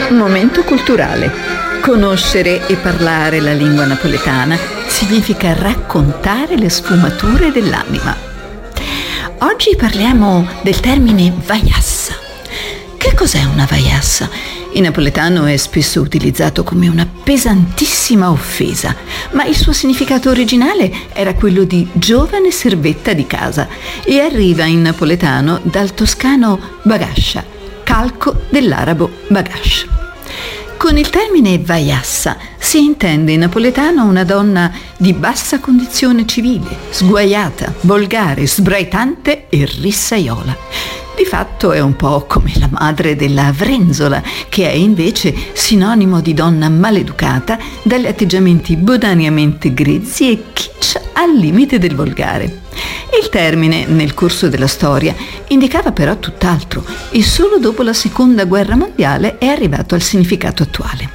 Momento culturale. Conoscere e parlare la lingua napoletana significa raccontare le sfumature dell'anima. Oggi parliamo del termine vaiassa. Che cos'è una vaiassa? In napoletano è spesso utilizzato come una pesantissima offesa, ma il suo significato originale era quello di giovane servetta di casa e arriva in napoletano dal toscano bagascia, calco dell'arabo bagash. Con il termine vaiassa si intende in napoletano una donna di bassa condizione civile, sguaiata, volgare, sbraitante e rissaiola. Di fatto è un po' come la madre della Vrenzola, che è invece sinonimo di donna maleducata, dagli atteggiamenti bonariamente grezzi e kitsch al limite del volgare. Il termine, nel corso della storia, indicava però tutt'altro e solo dopo la Seconda Guerra Mondiale è arrivato al significato attuale.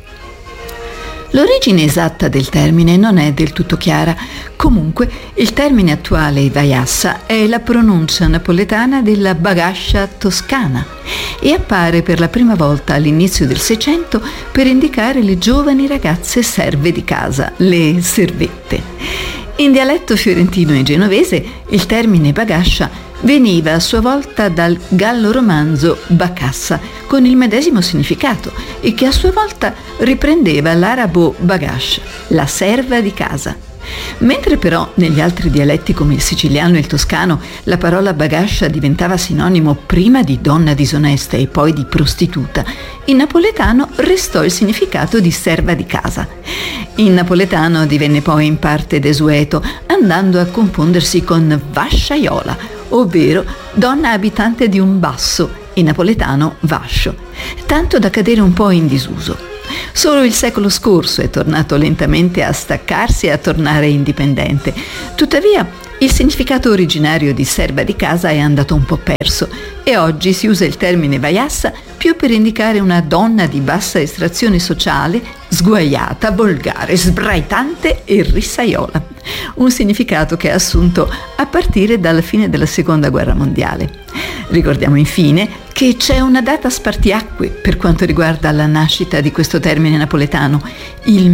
L'origine esatta del termine non è del tutto chiara. Comunque, il termine attuale vaiassa è la pronuncia napoletana della bagascia toscana e appare per la prima volta all'inizio del Seicento per indicare le giovani ragazze serve di casa, le servette. In dialetto fiorentino e genovese il termine bagascia veniva a sua volta dal gallo-romanzo bacassa, con il medesimo significato, e che a sua volta riprendeva l'arabo bagash, la serva di casa. Mentre però negli altri dialetti come il siciliano e il toscano la parola bagascia diventava sinonimo prima di donna disonesta e poi di prostituta, in napoletano restò il significato di serva di casa. In napoletano divenne poi in parte desueto, andando a confondersi con vasciaiola, ovvero donna abitante di un basso, in napoletano vascio, tanto da cadere un po' in disuso. Solo il secolo scorso è tornato lentamente a staccarsi e a tornare indipendente. Tuttavia, il significato originario di serva di casa è andato un po' perso e oggi si usa il termine vaiassa più per indicare una donna di bassa estrazione sociale, sguaiata, volgare, sbraitante e rissaiola. Un significato che ha assunto a partire dalla fine della Seconda Guerra Mondiale. Ricordiamo infine che c'è una data spartiacque per quanto riguarda la nascita di questo termine napoletano, il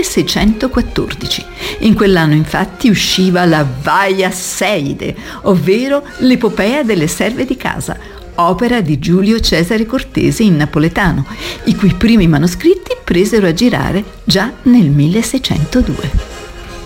1614. In quell'anno infatti usciva la Vaiasseide, ovvero l'epopea delle serve di casa, opera di Giulio Cesare Cortese in napoletano, i cui primi manoscritti presero a girare già nel 1602.